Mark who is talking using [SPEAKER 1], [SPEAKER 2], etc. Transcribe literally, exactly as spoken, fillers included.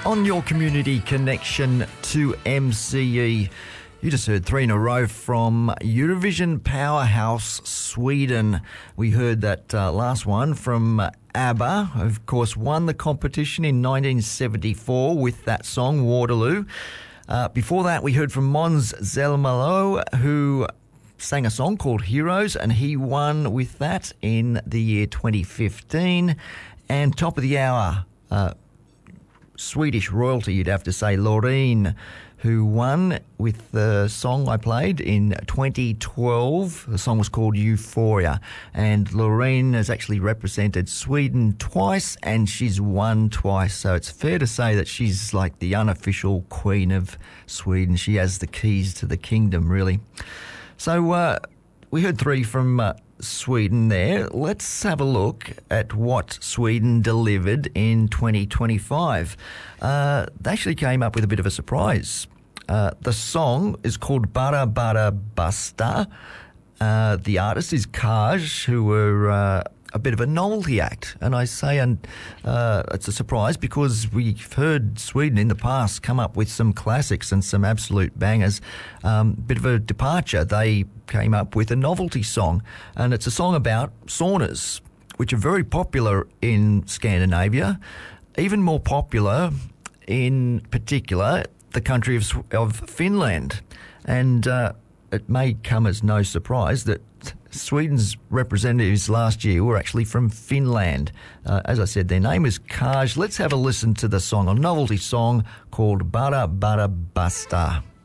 [SPEAKER 1] on your community connection to M C E. You just heard three in a row from Eurovision powerhouse Sweden. We heard that uh, last one from uh, ABBA, of course, won the competition in nineteen seventy-four with that song, Waterloo. Uh, before that, we heard from Måns Zelmerlöw, who sang a song called Heroes, and he won with that in the year twenty fifteen. And top of the hour, uh, Swedish royalty, you'd have to say, Loreen, who won with the song I played in twenty twelve. The song was called Euphoria. And Loreen has actually represented Sweden twice, and she's won twice. So it's fair to say that she's like the unofficial queen of Sweden. She has the keys to the kingdom, really. So uh, we heard three from uh, Sweden there. Let's have a look at what Sweden delivered in twenty twenty-five. Uh, they actually came up with a bit of a surprise. Uh, the song is called Bara Bara Basta. Uh, the artist is Kaj, who were uh, a bit of a novelty act. And I say and uh, it's a surprise because we've heard Sweden in the past come up with some classics and some absolute bangers. Um, bit of a departure. They came up with a novelty song, and it's a song about saunas, which are very popular in Scandinavia, even more popular in particular the country of, of Finland. And uh, it may come as no surprise that Sweden's representatives last year were actually from Finland. Uh, as I said, their name is Kaj. Let's have a listen to the song, a novelty song called Bara Bara Basta.